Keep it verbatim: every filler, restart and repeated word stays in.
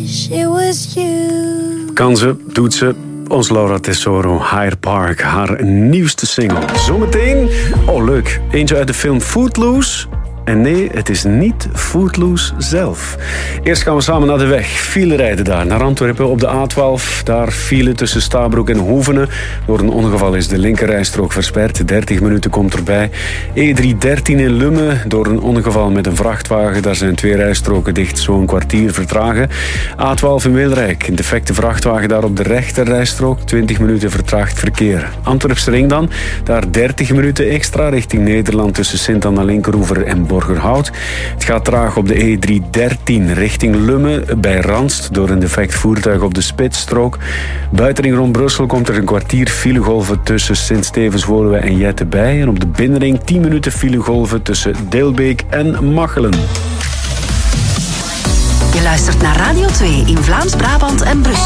wish it was you. Kan ze, doet ze. Ons Laura Tesoro, Hyde Park, haar nieuwste single. Zometeen, oh leuk, eentje uit de film Footloose. En nee, het is niet Footloose zelf. Eerst gaan we samen naar de weg. File rijden daar, naar Antwerpen op de A twaalf. Daar file tussen Stabroek en Hoevenen. Door een ongeval is de linkerrijstrook versperd. dertig minuten komt erbij. E driehonderddertien in Lummen. Door een ongeval met een vrachtwagen. Daar zijn twee rijstroken dicht, zo'n kwartier vertragen. A twaalf in Wilrijk. Een defecte vrachtwagen daar op de rechterrijstrook. twintig minuten vertraagd verkeer. Antwerpse ring dan. Daar dertig minuten extra richting Nederland tussen Sint-Anna-Linkeroever en Borgerhout. Het gaat traag op de E driehonderddertien richting Lummen bij Ranst door een defect voertuig op de spitsstrook. Buitenring rond Brussel komt er een kwartier filegolven tussen Sint-Stevens-Woluwe en Jette bij. En op de binnenring tien minuten filegolven tussen Deelbeek en Machelen. Je luistert naar Radio twee in Vlaams-Brabant en Brussel.